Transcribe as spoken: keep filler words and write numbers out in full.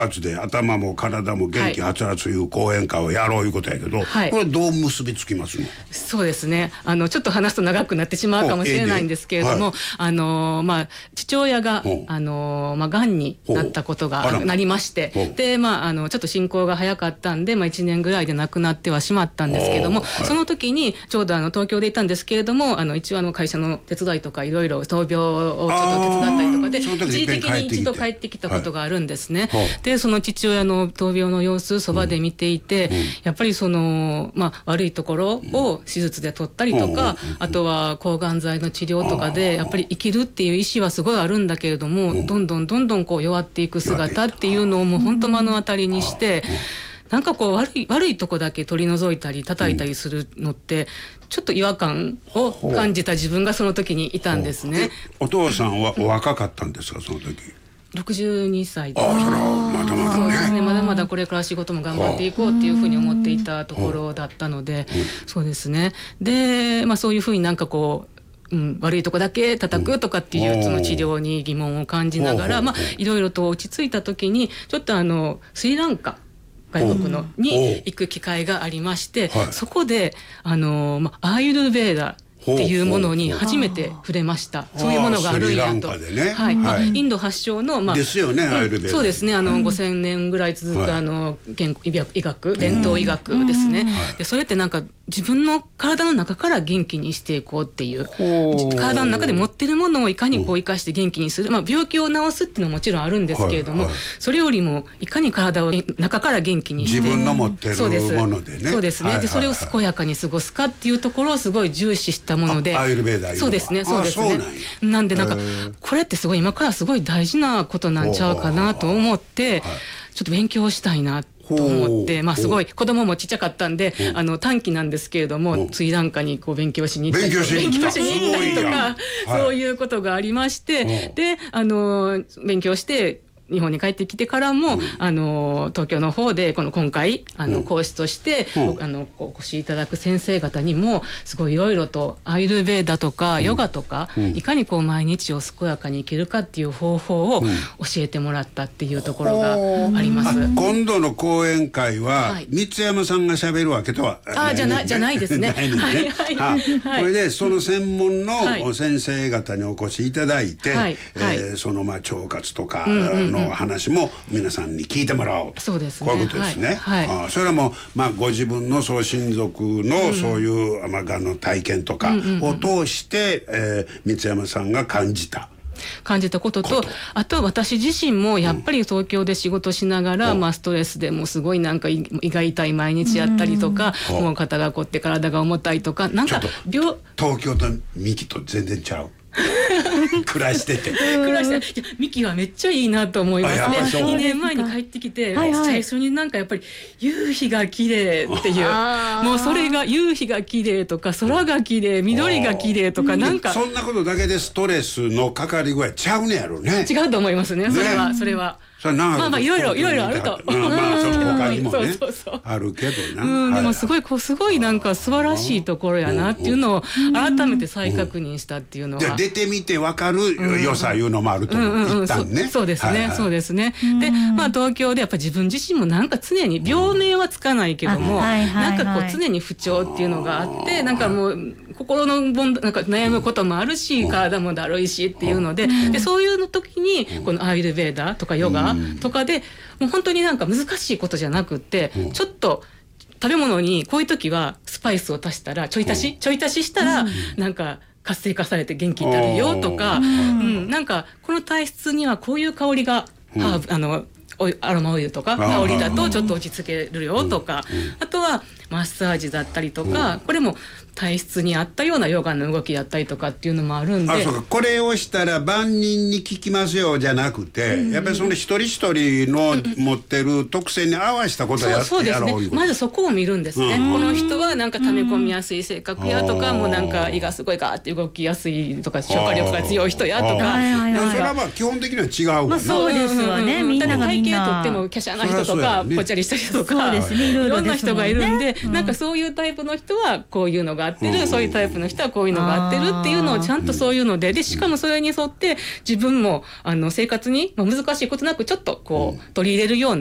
で頭も体も元気はつらついう講演会をやろういうことやけど、はい、これどう結びつきますの？ そうですね、あのちょっと話すと長くなってしまうかもしれないんですけれども、はい、あのまあ、父親があの、まあ、がんになったことがなりまして、で、まあ、あのちょっと進行が早かったんで、まあ、いちねんぐらいで亡くなってはしまったんですけれども、はい、その時にちょうどあの東京でいたんですけれども、あの一応あの会社の手伝いとかいろいろ闘病をちょっと手伝ったりとかで一時的に一度帰ってきたことがあるんですね、はい、でその父親の闘病の様子そばで見ていて、うんうん、やっぱりその、まあ、悪いところを手術で取ったりとか、うん、あとは抗がん剤の治療とかでやっぱり生きるっていう意思はすごいあるんだけれども、うん、どんどんどんどんこう弱っていく姿っていうのをもう本当目の当たりにして、なんかこう悪い、悪いとこだけ取り除いたり叩いたりするのって、ちょっと違和感を感じた自分がその時にいたんですね。 お父さんはお若かったんですか、その時？ ろくじゅうにさいで、 ああ、それはまだまだね。 そうですね、まだまだこれから仕事も頑張っていこうっていうふうに思っていたところだったので、そうですね。で、まあそういうふうになんかこう、うん、悪いとこだけ叩くとかっていうその治療に疑問を感じながら、まあいろいろと落ち着いた時にちょっとあのスリランカ外国のに行く機会がありまして、そこであの、まあ、アーユルヴェーダっていうものに初めて触れました。そういうものがあるんやと。はい、まあ、インド発祥の、まあ、 ですよね、アーユルヴェーダ。 そうですね、あの、ごせんねんぐらい続く、あの、健医学、伝統医学ですね。で、それってなんか、自分の体の中から元気にしていこうっていう、体の中で持ってるものをいかにこう生かして元気にする、まあ、病気を治すっていうのはもちろんあるんですけれども、それよりもいかに体を中から元気にして、 自分の持ってるものでね、 そうですね。で、それを健やかに過ごすかっていうところをすごい重視したもので、 アーユルヴェーダ、 そうですね、そうですね。なんでなんかこれってすごい今からすごい大事なことなんちゃうかなと思って、ちょっと勉強したいなと思って、まあすごい子供もちっちゃかったんで、あの短期なんですけれども、スリランカにこう勉強しに行ったり、勉強しに行ったりとか、そういうことがありまして、で、あの勉強して日本に帰ってきてからも、うん、あの東京の方でこの今回あの、うん、講師として、うん、あのお越しいただく先生方にもすごいいろいろとアーユルヴェーダとか、うん、ヨガとか、うん、いかにこう毎日を健やかに生きるかっていう方法を教えてもらったっていうところがあります。 あ、今度の講演会は、はい、三山さんがしゃべるわけとはあじゃないじゃないですね。 これでその専門の先生方にお越しいただいて、はいはい、えー、そのまあ腸活とかの話も皆さんに聞いてもらおうと、 そうですね、 こういうことですね、 はいはい、 あそれはもう、まあ、ご自分のそう親族のそういう、うん、まあ、がんの体験とかを通して、うんうんうん、えー、三山さんが感じた感じたことと、あと私自身もやっぱり東京で仕事しながら、うん、まあ、ストレスでもうすごいなんか胃が痛い毎日やったりとか、うん、もう肩が凝って体が重たいとか、なんか病東京とミキと全然ちゃう暮らしてて暮らしていやミキはめっちゃいいなと思いますね。にねんまえに帰ってきて、はいはい、最初になんかやっぱり夕日が綺麗っていう、もうそれが夕日が綺麗とか空が綺麗、緑が綺麗とか、なんかそんなことだけでストレスのかかり具合ちゃうねやろね。 違うと思いますね、それは、ね、それはまあまあいろいろいろいろあると、 まあまあその他にもねあるけどな、 うん、でもすごいこうすごいなんか素晴らしいところやなっていうのを改めて再確認したっていうのは、 出てみてわかる良さいうのもあると思う、一旦ね。 そうですね、そうですね。で、まあ東京でやっぱ自分自身もなんか常に病名はつかないけども、なんかこう常に不調っていうのがあって、なんかもう心のなんか悩むこともあるし、体もだるいしっていうので、でそういうの時にこのアーユルヴェーダとかヨガとかでもう本当になんか難しいことじゃなくって、うん、ちょっと食べ物にこういう時はスパイスを足したらちょい足し、うん、ちょい足ししたら、うん、なんか活性化されて元気になるよとか、うん、なんかこの体質にはこういう香りが、うん、ハーブあのアロマオイルとか香りだとちょっと落ち着けるよとか、あとはマッサージだったりとか、これも体質に合ったようなヨガの動きだったりとかっていうのもあるんで、 あ、そうか、これをしたら万人に効きますよじゃなくて、うん、やっぱりその一人一人の持ってる特性に合わせたことをやってやろう。 そうですね、まずそこを見るんですね、うん、この人はなんか溜め込みやすい性格やとか、うん、もうなんか胃がすごいガーって動きやすいとか消化力が強い人やとか、 それはまあ基本的には違うわな、 まあ、そうですわね、みんながみんな体型とっても華奢な人とかぽっちゃりした人とか、 そうですね、いろいろいろんな人がいるんで、 うん、なんかそういうタイプの人はこういうのが合ってる、うん、そういうタイプの人はこういうのが合ってるっていうのをちゃんとそういうので、でしかもそれに沿って自分もあの生活に、まあ、難しいことなくちょっとこう取り入れるような